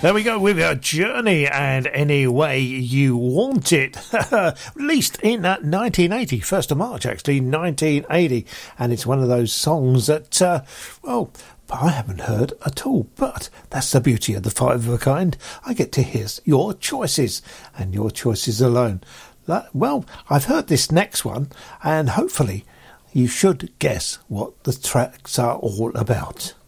There we go with your Journey and Any Way You Want It. Released in 1980, 1st of March actually, 1980. And it's one of those songs that, I haven't heard at all. But that's the beauty of the Five of a Kind. I get to hear your choices and your choices alone. Well, I've heard this next one and hopefully you should guess what the tracks are all about.